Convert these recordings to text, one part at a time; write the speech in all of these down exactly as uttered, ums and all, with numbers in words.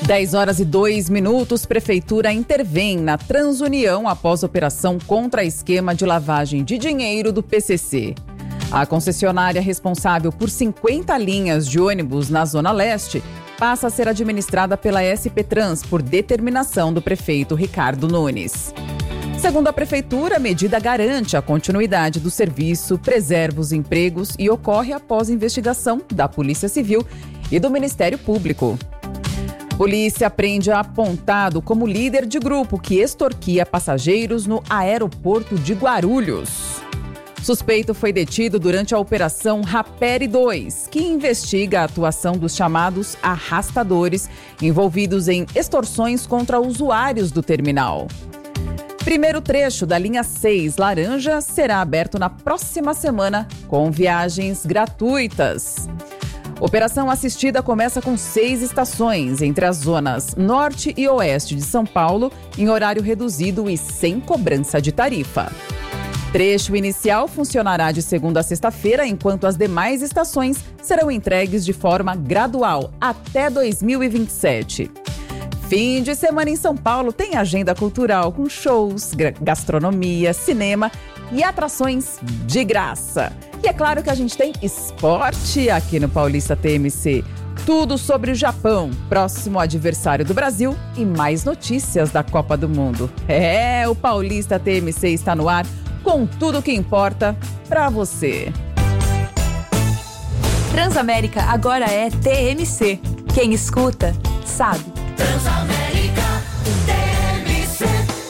dez horas e dois minutos, Prefeitura intervém na Transunião após operação contra esquema de lavagem de dinheiro do P C C. A concessionária responsável por cinquenta linhas de ônibus na Zona Leste passa a ser administrada pela S P Trans por determinação do prefeito Ricardo Nunes. Segundo a Prefeitura, a medida garante a continuidade do serviço, preserva os empregos e ocorre após investigação da Polícia Civil e do Ministério Público. Polícia prende apontado como líder de grupo que extorquia passageiros no aeroporto de Guarulhos. Suspeito foi detido durante a Operação Rapere dois, que investiga a atuação dos chamados arrastadores envolvidos em extorsões contra usuários do terminal. Primeiro trecho da linha seis laranja será aberto na próxima semana com viagens gratuitas. Operação assistida começa com seis estações entre as zonas norte e oeste de São Paulo, em horário reduzido e sem cobrança de tarifa. Trecho inicial funcionará de segunda a sexta-feira, enquanto as demais estações serão entregues de forma gradual até dois mil e vinte e sete. Fim de semana em São Paulo tem agenda cultural com shows, gastronomia, cinema e atrações de graça. E é claro que a gente tem esporte aqui no Paulista T M C. Tudo sobre o Japão, próximo adversário do Brasil, e mais notícias da Copa do Mundo. É, o Paulista T M C está no ar com tudo o que importa para você. Transamérica agora é T M C. Quem escuta, sabe. Transamérica T M C.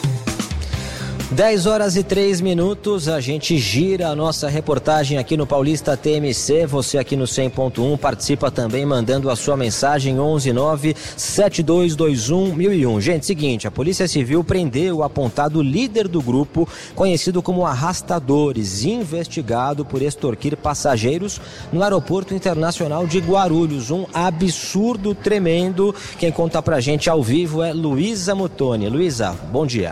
dez horas e três minutos, a gente gira a nossa reportagem aqui no Paulista T M C. Você aqui no cem ponto um participa também mandando a sua mensagem onze nove sete dois dois um mil e um. Gente, seguinte, a Polícia Civil prendeu o apontado líder do grupo, conhecido como Arrastadores, investigado por extorquir passageiros no Aeroporto Internacional de Guarulhos. Um absurdo tremendo. Quem conta pra gente ao vivo é Luísa Mutoni. Luísa, bom dia.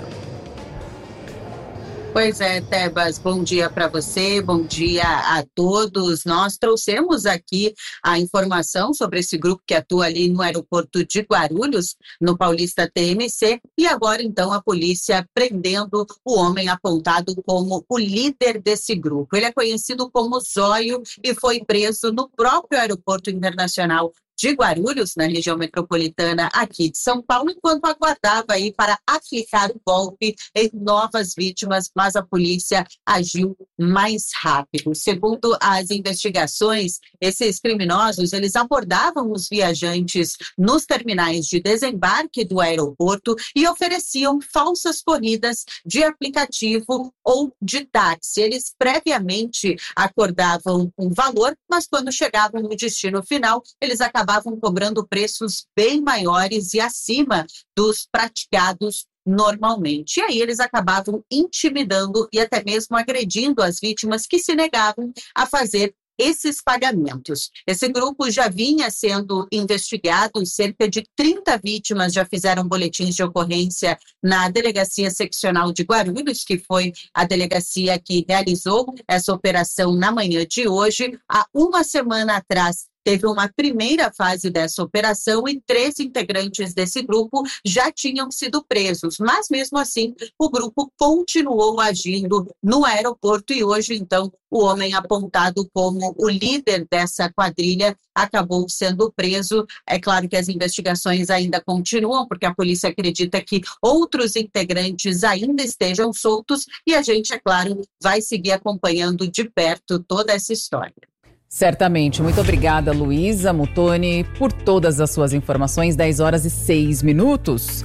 Pois é, Tebas, bom dia para você, bom dia a todos. Nós trouxemos aqui a informação sobre esse grupo que atua ali no aeroporto de Guarulhos, no Paulista T M C, e agora então a polícia prendendo o homem apontado como o líder desse grupo. Ele é conhecido como Zóio e foi preso no próprio aeroporto internacional de Guarulhos, na região metropolitana aqui de São Paulo, enquanto aguardava aí para aplicar o golpe em novas vítimas, mas a polícia agiu mais rápido. Segundo as investigações, esses criminosos, eles abordavam os viajantes nos terminais de desembarque do aeroporto e ofereciam falsas corridas de aplicativo ou de táxi. Eles previamente acordavam um valor, mas quando chegavam no destino final, eles acabavam acabavam cobrando preços bem maiores e acima dos praticados normalmente. E aí eles acabavam intimidando e até mesmo agredindo as vítimas que se negavam a fazer esses pagamentos. Esse grupo já vinha sendo investigado, cerca de trinta vítimas já fizeram boletins de ocorrência na Delegacia Seccional de Guarulhos, que foi a delegacia que realizou essa operação na manhã de hoje. Há uma semana atrás, teve uma primeira fase dessa operação e três integrantes desse grupo já tinham sido presos, mas mesmo assim o grupo continuou agindo no aeroporto e hoje então o homem apontado como o líder dessa quadrilha acabou sendo preso. É claro que as investigações ainda continuam, porque a polícia acredita que outros integrantes ainda estejam soltos e a gente, é claro, vai seguir acompanhando de perto toda essa história. Certamente. Muito obrigada, Luísa Mutoni, por todas as suas informações. dez horas e seis minutos.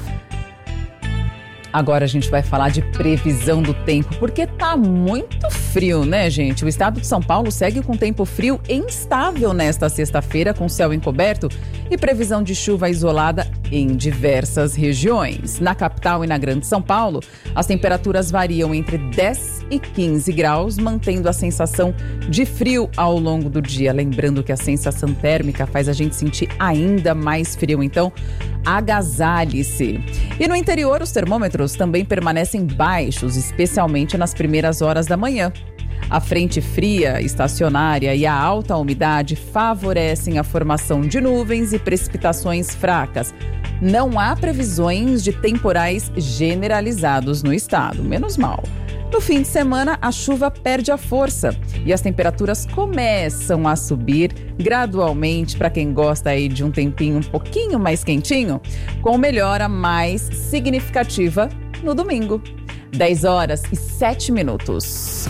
Agora a gente vai falar de previsão do tempo, porque tá muito frio, né, gente? O estado de São Paulo segue com tempo frio e instável nesta sexta-feira, com céu encoberto e previsão de chuva isolada em diversas regiões. Na capital e na Grande São Paulo, as temperaturas variam entre dez e quinze graus, mantendo a sensação de frio ao longo do dia. Lembrando que a sensação térmica faz a gente sentir ainda mais frio, então agasalhe-se. E no interior, os termômetros também permanecem baixos, especialmente nas primeiras horas da manhã. A frente fria estacionária e a alta umidade favorecem a formação de nuvens e precipitações fracas, não há previsões de temporais generalizados no estado, menos mal. No fim de semana, a chuva perde a força e as temperaturas começam a subir gradualmente para quem gosta aí de um tempinho um pouquinho mais quentinho, com melhora mais significativa no domingo. dez horas e sete minutos.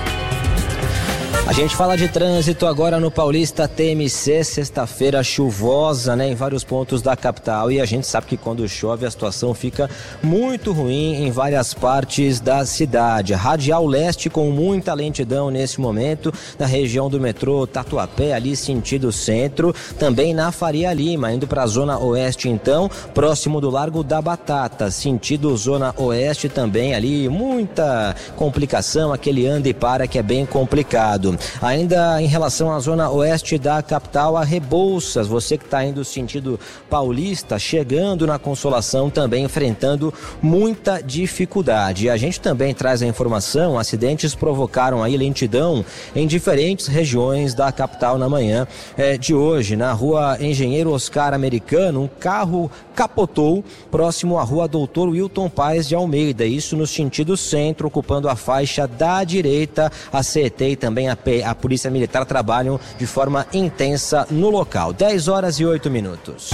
A gente fala de trânsito agora no Paulista T M C, sexta-feira chuvosa, né, em vários pontos da capital, e a gente sabe que quando chove a situação fica muito ruim em várias partes da cidade. Radial Leste com muita lentidão nesse momento, na região do metrô Tatuapé, ali sentido centro, também na Faria Lima, indo para a zona oeste então, próximo do Largo da Batata, sentido zona oeste também ali, muita complicação, aquele anda e para que é bem complicado. Ainda em relação à zona oeste da capital, a Rebouças, você que está indo sentido paulista, chegando na Consolação, também enfrentando muita dificuldade. E a gente também traz a informação, acidentes provocaram aí lentidão em diferentes regiões da capital na manhã é, de hoje. Na rua Engenheiro Oscar Americano, um carro capotou próximo à rua Doutor Wilton Paes de Almeida, isso no sentido centro, ocupando a faixa da direita. A C E T e também a A Polícia Militar trabalham de forma intensa no local. dez horas e oito minutos.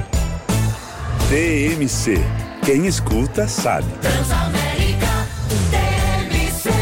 T M C. Quem escuta sabe. Transamérica T M C.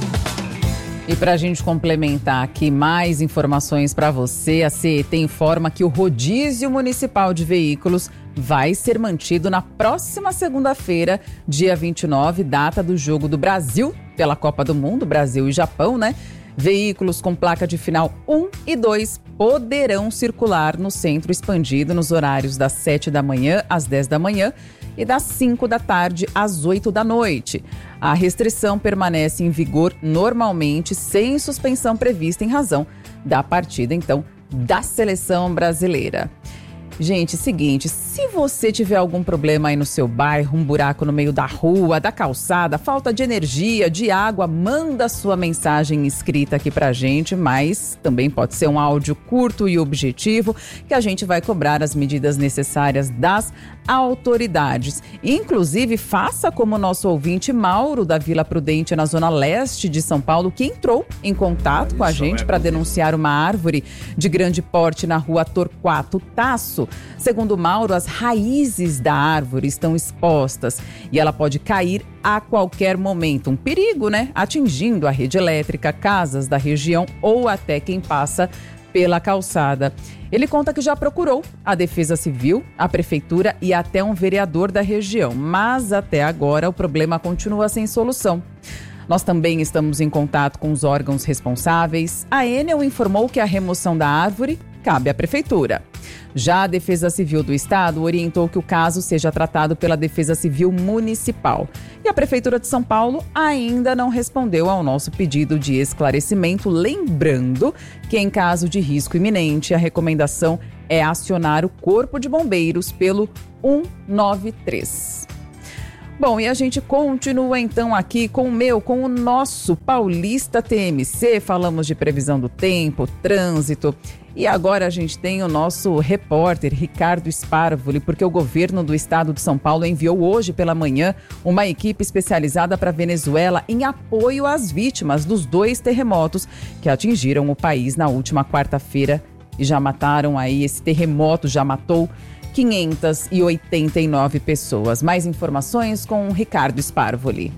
E para a gente complementar aqui mais informações para você, a C E T informa que o rodízio municipal de veículos vai ser mantido na próxima segunda-feira, dia vinte e nove, data do Jogo do Brasil pela Copa do Mundo, Brasil e Japão, né? Veículos com placa de final um e dois poderão circular no centro expandido nos horários das sete da manhã às dez da manhã e das cinco da tarde às oito da noite. A restrição permanece em vigor normalmente, sem suspensão prevista em razão da partida, então, da seleção brasileira. Gente, seguinte, se você tiver algum problema aí no seu bairro, um buraco no meio da rua, da calçada, falta de energia, de água, manda sua mensagem escrita aqui pra gente, mas também pode ser um áudio curto e objetivo, que a gente vai cobrar as medidas necessárias das autoridades. Inclusive, faça como o nosso ouvinte Mauro, da Vila Prudente, na zona leste de São Paulo, que entrou em contato com a gente para denunciar uma árvore de grande porte na rua Torquato Tasso. Segundo Mauro, as raízes da árvore estão expostas e ela pode cair a qualquer momento. Um perigo, né? Atingindo a rede elétrica, casas da região ou até quem passa pela calçada. Ele conta que já procurou a Defesa Civil, a Prefeitura e até um vereador da região, mas até agora o problema continua sem solução. Nós também estamos em contato com os órgãos responsáveis. A Enel informou que a remoção da árvore cabe à Prefeitura. Já a Defesa Civil do Estado orientou que o caso seja tratado pela Defesa Civil Municipal. E a Prefeitura de São Paulo ainda não respondeu ao nosso pedido de esclarecimento, lembrando que em caso de risco iminente, a recomendação é acionar o Corpo de Bombeiros pelo um nove três. Bom, e a gente continua então aqui com o meu, com o nosso Paulista T M C. Falamos de previsão do tempo, trânsito. E agora a gente tem o nosso repórter Ricardo Sparvoli, porque o governo do estado de São Paulo enviou hoje pela manhã uma equipe especializada para a Venezuela em apoio às vítimas dos dois terremotos que atingiram o país na última quarta-feira e já mataram aí, esse terremoto já matou quinhentas e oitenta e nove pessoas. Mais informações com o Ricardo Sparvoli.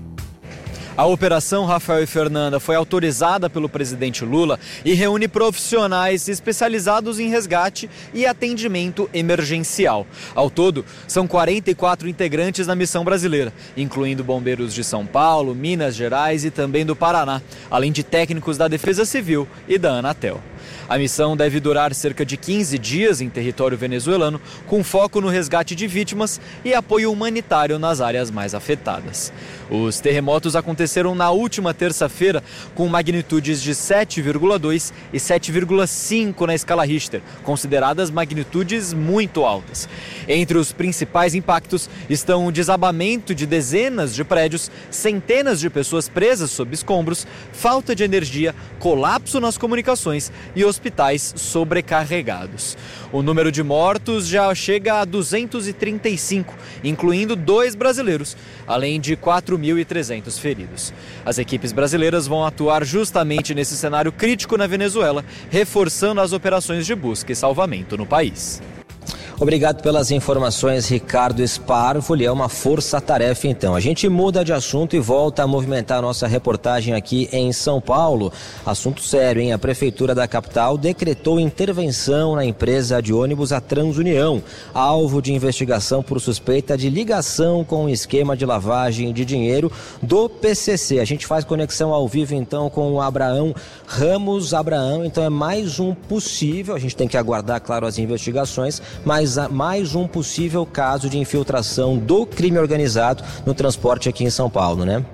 A Operação Rafael e Fernanda foi autorizada pelo presidente Lula e reúne profissionais especializados em resgate e atendimento emergencial. Ao todo, são quarenta e quatro integrantes na missão brasileira, incluindo bombeiros de São Paulo, Minas Gerais e também do Paraná, além de técnicos da Defesa Civil e da Anatel. A missão deve durar cerca de quinze dias em território venezuelano, com foco no resgate de vítimas e apoio humanitário nas áreas mais afetadas. Os terremotos aconteceram aconteceram na última terça-feira com magnitudes de sete vírgula dois e sete vírgula cinco na escala Richter, consideradas magnitudes muito altas. Entre os principais impactos estão o desabamento de dezenas de prédios, centenas de pessoas presas sob escombros, falta de energia, colapso nas comunicações e hospitais sobrecarregados. O número de mortos já chega a duzentos e trinta e cinco, incluindo dois brasileiros, além de quatro mil e trezentos feridos. As equipes brasileiras vão atuar justamente nesse cenário crítico na Venezuela, reforçando as operações de busca e salvamento no país. Obrigado pelas informações, Ricardo Sparvoli. É uma força-tarefa, então. A gente muda de assunto e volta a movimentar a nossa reportagem aqui em São Paulo. Assunto sério, hein? A Prefeitura da capital decretou intervenção na empresa de ônibus a Transunião, alvo de investigação por suspeita de ligação com o esquema de lavagem de dinheiro do P C C. A gente faz conexão ao vivo, então, com o Abraão Ramos. Abraão, então, é mais um possível, a gente tem que aguardar, claro, as investigações, mas mais um possível caso de infiltração do crime organizado no transporte aqui em São Paulo, né?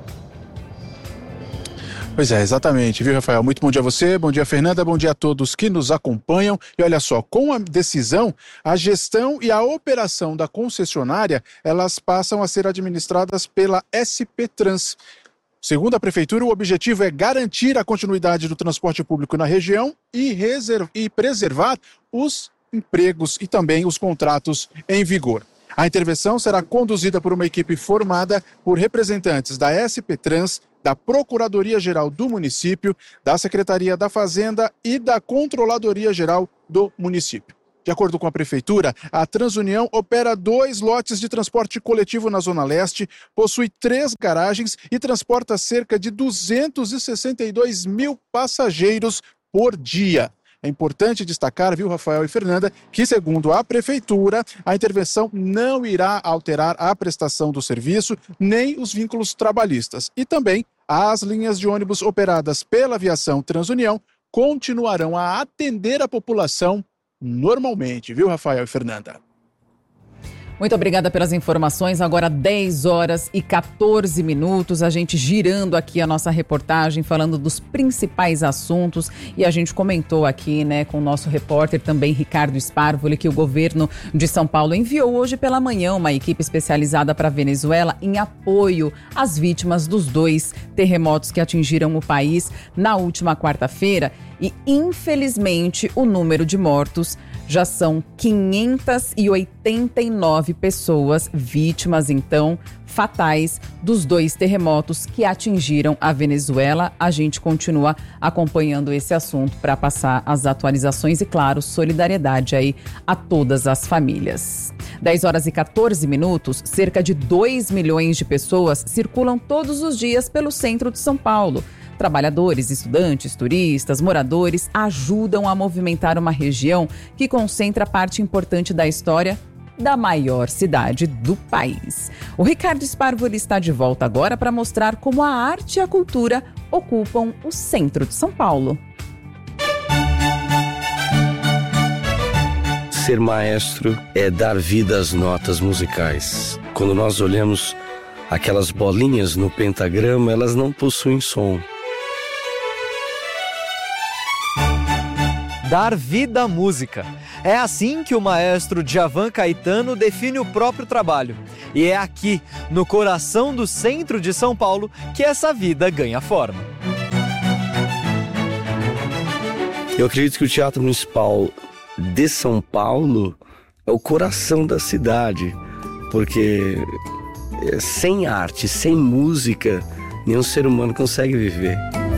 Pois é, exatamente, viu, Rafael? Muito bom dia a você, bom dia, Fernanda, bom dia a todos que nos acompanham. E olha só, com a decisão, a gestão e a operação da concessionária, elas passam a ser administradas pela S P Trans. Segundo a Prefeitura, o objetivo é garantir a continuidade do transporte público na região e, reserv... e preservar os empregos e também os contratos em vigor. A intervenção será conduzida por uma equipe formada por representantes da S P Trans, da Procuradoria-Geral do município, da Secretaria da Fazenda e da Controladoria-Geral do município. De acordo com a Prefeitura, a Transunião opera dois lotes de transporte coletivo na Zona Leste, possui três garagens e transporta cerca de duzentos e sessenta e dois mil passageiros por dia. É importante destacar, viu, Rafael e Fernanda, que, segundo a Prefeitura, a intervenção não irá alterar a prestação do serviço nem os vínculos trabalhistas. E também as linhas de ônibus operadas pela aviação Transunião continuarão a atender a população normalmente, viu, Rafael e Fernanda? Muito obrigada pelas informações. Agora dez horas e quatorze minutos, a gente girando aqui a nossa reportagem, falando dos principais assuntos. E a gente comentou aqui, né, com o nosso repórter também, Ricardo Sparvoli, que o governo de São Paulo enviou hoje pela manhã uma equipe especializada para a Venezuela em apoio às vítimas dos dois terremotos que atingiram o país na última quarta-feira. E, infelizmente, o número de mortos já são quinhentas e oitenta e nove pessoas vítimas, então, fatais dos dois terremotos que atingiram a Venezuela. A gente continua acompanhando esse assunto para passar as atualizações e, claro, solidariedade aí a todas as famílias. dez horas e quatorze minutos, cerca de dois milhões de pessoas circulam todos os dias pelo centro de São Paulo. Trabalhadores, estudantes, turistas, moradores ajudam a movimentar uma região que concentra parte importante da história da maior cidade do país. O Ricardo Sparvoli está de volta agora para mostrar como a arte e a cultura ocupam o centro de São Paulo. Ser maestro é dar vida às notas musicais. Quando nós olhamos aquelas bolinhas no pentagrama, elas não possuem som. Dar vida à música. É assim que o maestro Djavan Caetano define o próprio trabalho. E é aqui, no coração do centro de São Paulo, que essa vida ganha forma. Eu acredito que o Teatro Municipal de São Paulo é o coração da cidade, porque sem arte, sem música, nenhum ser humano consegue viver.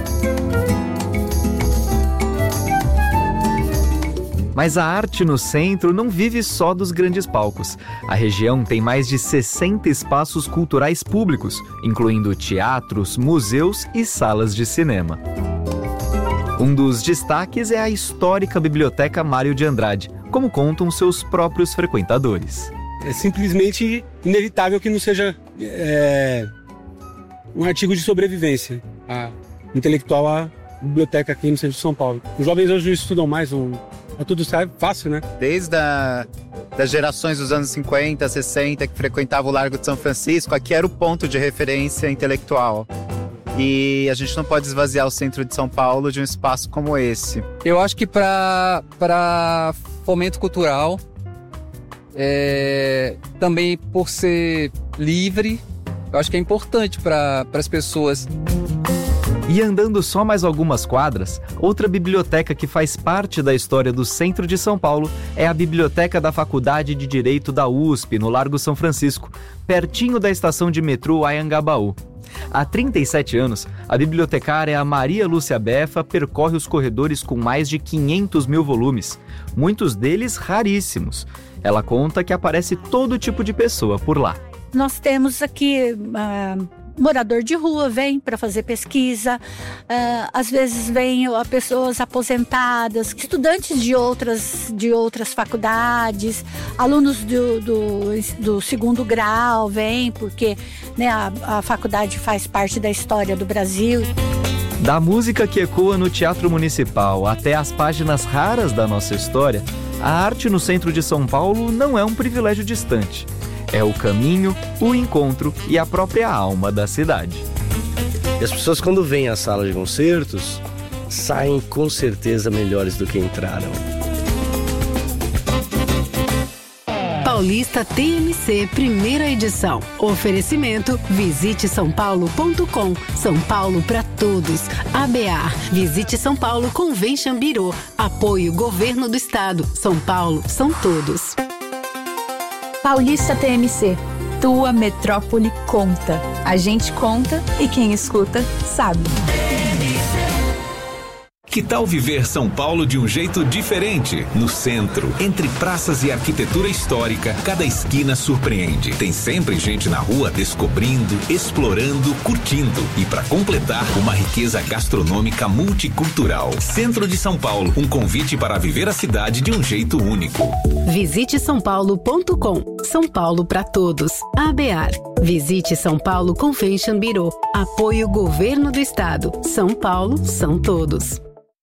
Mas a arte no centro não vive só dos grandes palcos. A região tem mais de sessenta espaços culturais públicos, incluindo teatros, museus e salas de cinema. Um dos destaques é a histórica Biblioteca Mário de Andrade, como contam seus próprios frequentadores. É simplesmente inevitável que não seja é, um artigo de sobrevivência a intelectual a biblioteca aqui no centro de São Paulo. Os jovens hoje não estudam mais, um, é tudo fácil, né? Desde a, das gerações dos anos cinquenta, sessenta, que frequentavam o Largo de São Francisco, aqui era o ponto de referência intelectual. e a gente não pode esvaziar o centro de São Paulo de um espaço como esse. Eu acho que para para fomento cultural, é, também por ser livre, eu acho que é importante para as pessoas. E andando só mais algumas quadras, outra biblioteca que faz parte da história do centro de São Paulo é a Biblioteca da Faculdade de Direito da U S P, no Largo São Francisco, pertinho da estação de metrô Anhangabaú. Há trinta e sete anos, a bibliotecária Maria Lúcia Befa percorre os corredores com mais de quinhentos mil volumes, muitos deles raríssimos. Ela conta que aparece todo tipo de pessoa por lá. Nós temos aqui... Uh... morador de rua vem para fazer pesquisa, uh, às vezes vem uh, pessoas aposentadas, estudantes de outras, de outras faculdades, alunos do, do, do segundo grau vêm, porque né, a, a faculdade faz parte da história do Brasil. Da música que ecoa no Teatro Municipal até as páginas raras da nossa história, a arte no centro de São Paulo não é um privilégio distante. É o caminho, o encontro e a própria alma da cidade. E as pessoas, quando vêm à sala de concertos, saem com certeza melhores do que entraram. Paulista T M C, primeira edição. Oferecimento, visite são paulo ponto com. São Paulo para todos. A B A. Visite São Paulo Convention Bureau. Apoio Governo do Estado. São Paulo são todos. Paulista T M C, tua metrópole conta. A gente conta e quem escuta sabe. Que tal viver São Paulo de um jeito diferente? No centro, entre praças e arquitetura histórica, cada esquina surpreende. Tem sempre gente na rua descobrindo, explorando, curtindo. E para completar, uma riqueza gastronômica multicultural. Centro de São Paulo, um convite para viver a cidade de um jeito único. Visite são paulo ponto com. São Paulo para todos. A B A R. Visite São Paulo Convention Bureau. Apoio Governo do Estado. São Paulo são todos.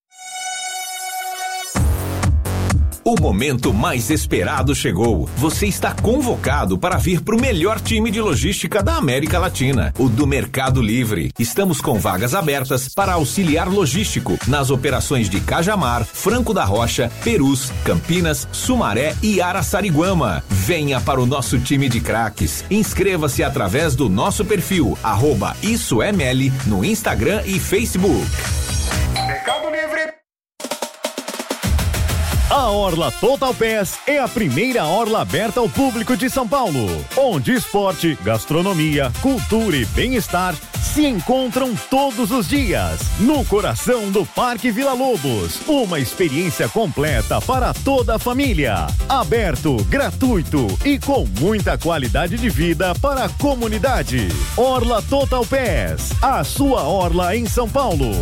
O momento mais esperado chegou. Você está convocado para vir para o melhor time de logística da América Latina, o do Mercado Livre. Estamos com vagas abertas para auxiliar logístico nas operações de Cajamar, Franco da Rocha, Perus, Campinas, Sumaré e Araçariguama. Venha para o nosso time de craques. Inscreva-se através do nosso perfil, arroba Isso é Meli, no Instagram e Facebook. Mercado Livre. A Orla Total Pass é a primeira orla aberta ao público de São Paulo, onde esporte, gastronomia, cultura e bem-estar se encontram todos os dias, no coração do Parque Vila Lobos. Uma experiência completa para toda a família, aberto, gratuito e com muita qualidade de vida para a comunidade. Orla Total Pass, a sua orla em São Paulo.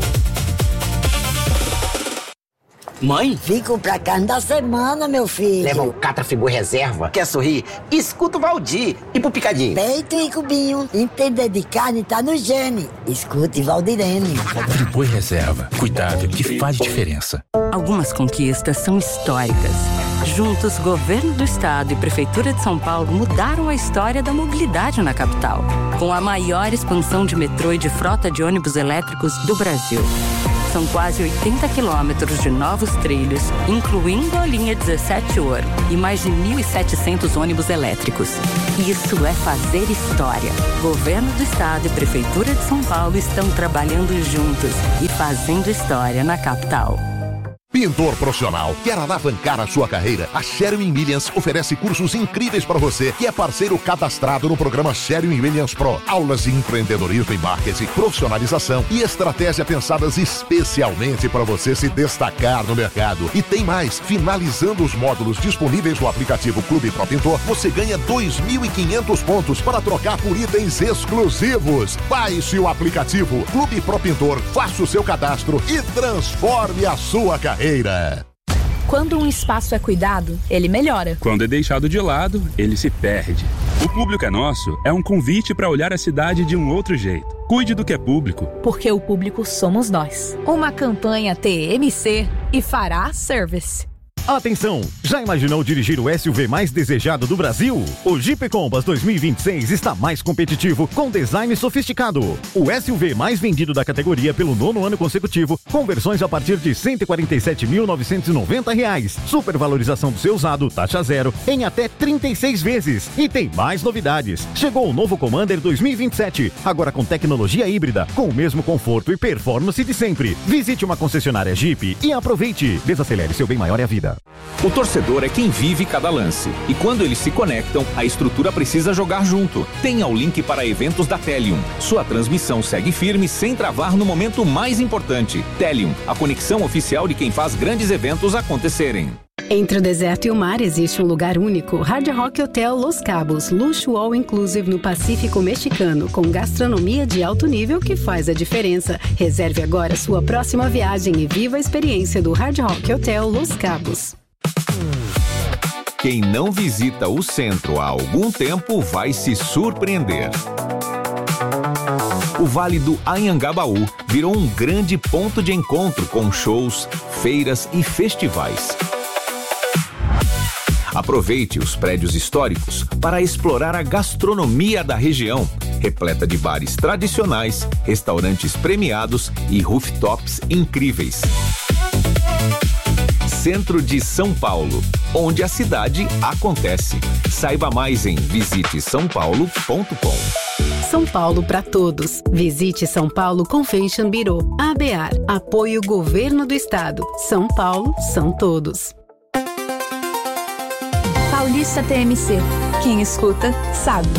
Mãe? Fico pra cá da semana, meu filho. Leva o Catrafigu Reserva. Quer sorrir? Escuta o Valdir. E pro Picadinho? Peito e cubinho. Entender de carne tá no gene. Escute Valdirene. Friboi Reserva. Cuidado que faz diferença. Algumas conquistas são históricas. Juntos, Governo do Estado e Prefeitura de São Paulo mudaram a história da mobilidade na capital, com a maior expansão de metrô e de frota de ônibus elétricos do Brasil. São quase oitenta quilômetros de novos trilhos, incluindo a linha dezessete Ouro e mais de mil e setecentos ônibus elétricos. Isso é fazer história. Governo do Estado e Prefeitura de São Paulo estão trabalhando juntos e fazendo história na capital. Pintor profissional, quer alavancar a sua carreira? A Sherwin Williams oferece cursos incríveis para você, que é parceiro cadastrado no programa Sherwin Williams Pro. Aulas de empreendedorismo e marketing, profissionalização e estratégia pensadas especialmente para você se destacar no mercado. E tem mais, finalizando os módulos disponíveis no aplicativo Clube Pro Pintor, você ganha dois mil e quinhentos pontos para trocar por itens exclusivos. Baixe o aplicativo Clube Pro Pintor, faça o seu cadastro e transforme a sua carreira. Quando um espaço é cuidado, ele melhora. Quando é deixado de lado, ele se perde. O Público é Nosso é um convite para olhar a cidade de um outro jeito. Cuide do que é público. Porque o público somos nós. Uma campanha T M C e Fará Service. Atenção! Já imaginou dirigir o S U V mais desejado do Brasil? O Jeep Compass dois mil e vinte e seis está mais competitivo, com design sofisticado. O S U V mais vendido da categoria pelo nono ano consecutivo, com versões a partir de cento e quarenta e sete mil novecentos e noventa reais. Supervalorização do seu usado, taxa zero, em até trinta e seis vezes. E tem mais novidades. Chegou o novo Commander dois mil e vinte e sete, agora com tecnologia híbrida, com o mesmo conforto e performance de sempre. Visite uma concessionária Jeep e aproveite. Desacelere, seu bem maior é a vida. O torcedor é quem vive cada lance. E quando eles se conectam, a estrutura precisa jogar junto. Tenha o link para eventos da Telium. Sua transmissão segue firme sem travar no momento mais importante. Telium, a conexão oficial de quem faz grandes eventos acontecerem. Entre o deserto e o mar existe um lugar único, Hard Rock Hotel Los Cabos, luxo all inclusive no Pacífico Mexicano, com gastronomia de alto nível que faz a diferença. Reserve agora sua próxima viagem e viva a experiência do Hard Rock Hotel Los Cabos. Quem não visita o centro há algum tempo vai se surpreender. O Vale do Anhangabaú virou um grande ponto de encontro com shows, feiras e festivais. Aproveite os prédios históricos para explorar a gastronomia da região, repleta de bares tradicionais, restaurantes premiados e rooftops incríveis. Centro de São Paulo, onde a cidade acontece. Saiba mais em visite são paulo ponto com. São Paulo para todos. Visite São Paulo Convention Bureau. A B A R. Apoio Governo do Estado. São Paulo são todos. Paulista T M C. Quem escuta, sabe.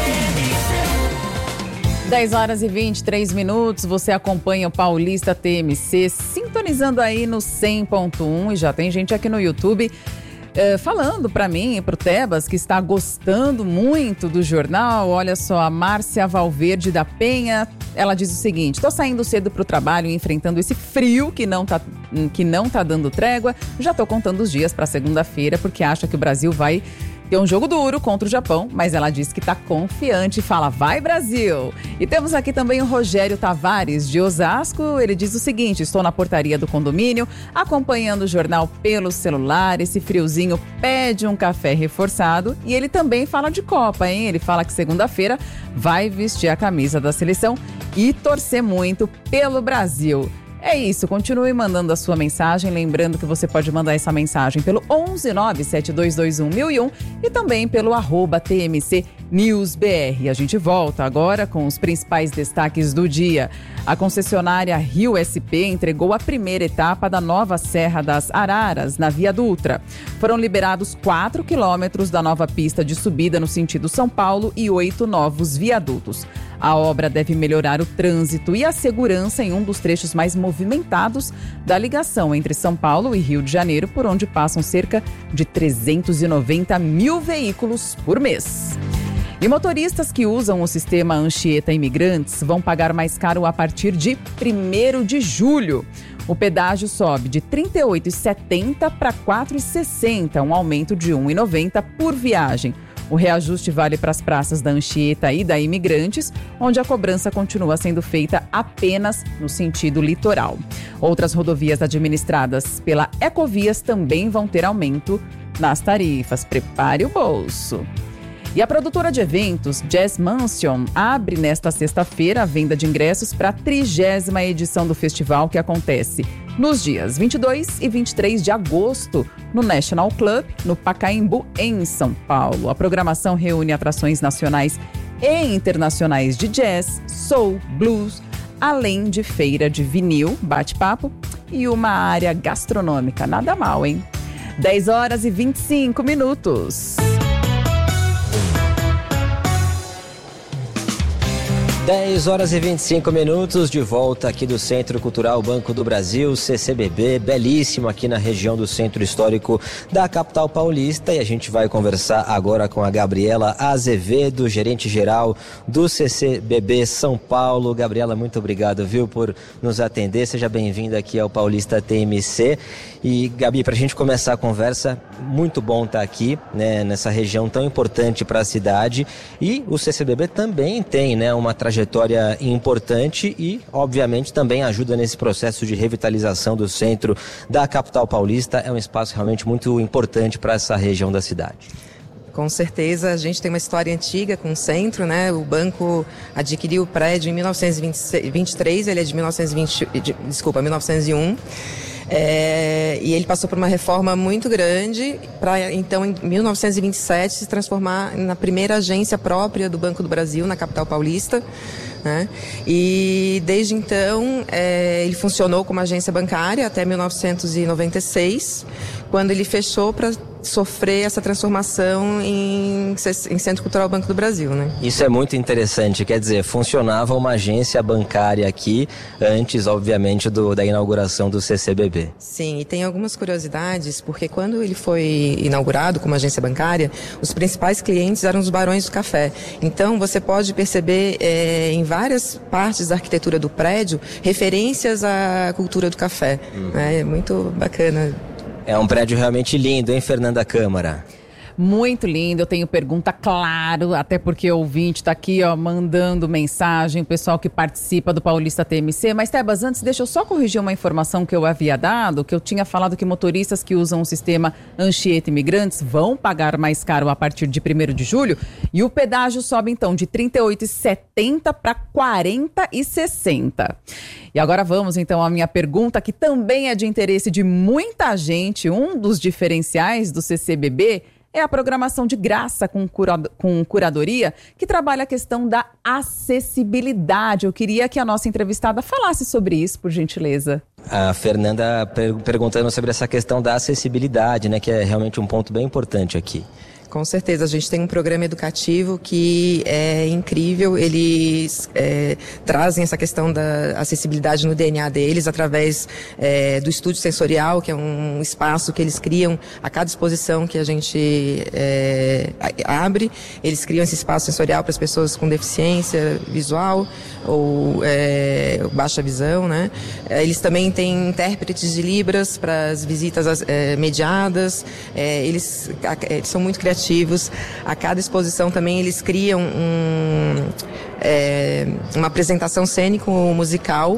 dez horas e vinte e três minutos, você acompanha o Paulista T M C, sintonizando aí no cem ponto um, e já tem gente aqui no YouTube uh, falando para mim e pro Tebas que está gostando muito do jornal. Olha só, a Márcia Valverde da Penha, ela diz o seguinte: tô saindo cedo pro trabalho e enfrentando esse frio que não tá, que não tá dando trégua. Já tô contando os dias para segunda-feira porque acha que o Brasil vai ter um jogo duro contra o Japão, mas ela diz que está confiante e fala, vai Brasil! E temos aqui também o Rogério Tavares, de Osasco. Ele diz o seguinte: estou na portaria do condomínio, acompanhando o jornal pelo celular. Esse friozinho pede um café reforçado. E ele também fala de Copa, hein? Ele fala que segunda-feira vai vestir a camisa da seleção e torcer muito pelo Brasil. É isso, continue mandando a sua mensagem, lembrando que você pode mandar essa mensagem pelo onze nove sete dois dois um mil e um e também pelo arroba T M C News B R. A gente volta agora com os principais destaques do dia. A concessionária Rio S P entregou a primeira etapa da nova Serra das Araras, na Via Dutra. Foram liberados quatro quilômetros da nova pista de subida no sentido São Paulo e oito novos viadutos. A obra deve melhorar o trânsito e a segurança em um dos trechos mais movimentados da ligação entre São Paulo e Rio de Janeiro, por onde passam cerca de trezentos e noventa mil veículos por mês. E motoristas que usam o sistema Anchieta Imigrantes vão pagar mais caro a partir de primeiro de julho. O pedágio sobe de trinta e oito reais e setenta centavos para quatro reais e sessenta centavos, um aumento de um real e noventa centavos por viagem. O reajuste vale para as praças da Anchieta e da Imigrantes, onde a cobrança continua sendo feita apenas no sentido litoral. Outras rodovias administradas pela Ecovias também vão ter aumento nas tarifas. Prepare o bolso. E a produtora de eventos, Jazz Mansion, abre nesta sexta-feira a venda de ingressos para a trigésima edição do festival, que acontece nos dias vinte e dois e vinte e três de agosto, no National Club, no Pacaembu, em São Paulo. A programação reúne atrações nacionais e internacionais de jazz, soul, blues, além de feira de vinil, bate-papo e uma área gastronômica. Nada mal, hein? dez horas e vinte e cinco minutos. dez horas e vinte e cinco minutos, de volta aqui do Centro Cultural Banco do Brasil, C C B B, belíssimo aqui na região do Centro Histórico da capital paulista, e a gente vai conversar agora com a Gabriela Azevedo, gerente-geral do C C B B São Paulo. Gabriela, muito obrigado, viu, por nos atender, seja bem-vinda aqui ao Paulista T M C. E, Gabi, para a gente começar a conversa, muito bom estar aqui, né, nessa região tão importante para a cidade, e o C C B B também tem, né, uma trajetória importante e, obviamente, também ajuda nesse processo de revitalização do centro da capital paulista. É um espaço realmente muito importante para essa região da cidade. Com certeza, a gente tem uma história antiga com o centro, né? O banco adquiriu o prédio em mil novecentos e vinte e três, ele é de mil novecentos e vinte, de, desculpa, mil novecentos e um. É, e ele passou por uma reforma muito grande para, então, em mil novecentos e vinte e sete, se transformar na primeira agência própria do Banco do Brasil, na capital paulista. Né? E desde então é, ele funcionou como agência bancária até mil novecentos e noventa e seis, quando ele fechou para sofrer essa transformação em, em Centro Cultural Banco do Brasil, né? Isso é muito interessante, quer dizer, funcionava uma agência bancária aqui antes, obviamente, do, da inauguração do C C B B. Sim, e tem algumas curiosidades, porque quando ele foi inaugurado como agência bancária, os principais clientes eram os barões do café. Então você pode perceber é, em várias partes da arquitetura do prédio referências à cultura do café. Uhum. Né? É muito bacana. É um prédio realmente lindo, hein, Fernanda Câmara? Muito lindo, eu tenho pergunta, claro, até porque o ouvinte está aqui, ó, mandando mensagem, o pessoal que participa do Paulista T M C. Mas, Tebas, antes, deixa eu só corrigir uma informação que eu havia dado, que eu tinha falado que motoristas que usam o sistema Anchieta Imigrantes vão pagar mais caro a partir de primeiro de julho, e o pedágio sobe, então, de trinta e oito reais e setenta centavos para quarenta reais e sessenta centavos. E agora vamos, então, à minha pergunta, que também é de interesse de muita gente. Um dos diferenciais do C C B B é a programação de graça com, cura, com curadoria, que trabalha a questão da acessibilidade. Eu queria que a nossa entrevistada falasse sobre isso, por gentileza. A Fernanda per- perguntando sobre essa questão da acessibilidade, né, que é realmente um ponto bem importante aqui. Com certeza, a gente tem um programa educativo que é incrível, eles é, trazem essa questão da acessibilidade no D N A deles através é, do estúdio sensorial, que é um espaço que eles criam a cada exposição que a gente é, abre. Eles criam esse espaço sensorial para as pessoas com deficiência visual ou é, baixa visão, né? Eles também têm intérpretes de Libras para as visitas é, mediadas, é, eles, eles são muito criativos. A cada exposição também eles criam um, é, uma apresentação cênico-musical,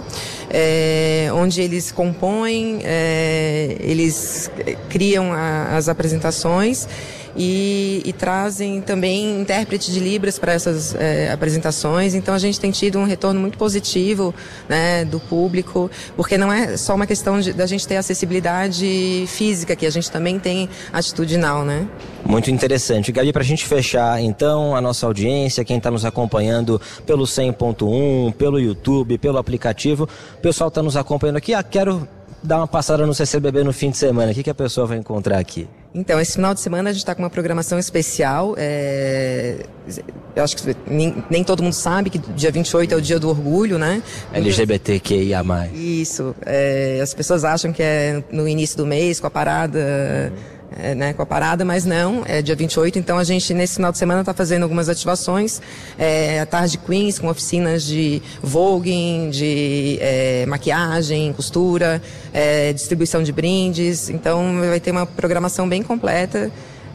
é, onde eles compõem, é, eles criam a, as apresentações e, e trazem também intérprete de Libras para essas é, apresentações. Então a gente tem tido um retorno muito positivo, né, do público, porque não é só uma questão de, da gente ter acessibilidade física, que a gente também tem atitudinal, né? Muito interessante. Gabi, para a gente fechar, então, a nossa audiência, quem está nos acompanhando pelo cem ponto um, pelo YouTube, pelo aplicativo, o pessoal está nos acompanhando aqui, ah, quero dar uma passada no C C B B no fim de semana, o que, que a pessoa vai encontrar aqui? Então, esse final de semana a gente está com uma programação especial. É... Eu acho que nem, nem todo mundo sabe que dia vinte e oito é o dia do orgulho, né? L G B T Q I A mais. Isso. É... As pessoas acham que é no início do mês, com a parada... Uhum. É, né, com a parada, mas não, é dia vinte e oito, então a gente nesse final de semana está fazendo algumas ativações, é, a tarde Queens, com oficinas de voguing, de é, maquiagem, costura, é, distribuição de brindes, então vai ter uma programação bem completa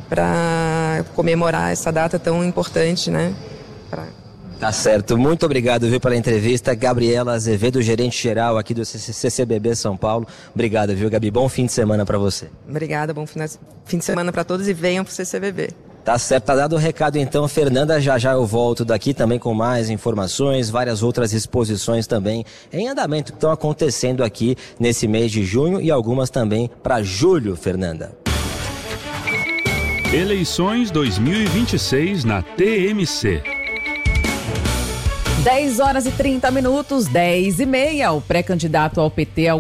para comemorar essa data tão importante, né? Pra... Tá certo, muito obrigado, viu, pela entrevista. Gabriela Azevedo, gerente-geral aqui do C C B B São Paulo. Obrigado, viu, Gabi? Bom fim de semana para você. Obrigada, bom fim de semana para todos e venham pro C C B B. Tá certo, tá dado o recado então, Fernanda. Já já eu volto daqui também com mais informações, várias outras exposições também em andamento que estão acontecendo aqui nesse mês de junho e algumas também para julho, Fernanda. Eleições dois mil e vinte e seis na T M C. dez horas e trinta minutos, dez e meia. O pré-candidato ao P T ao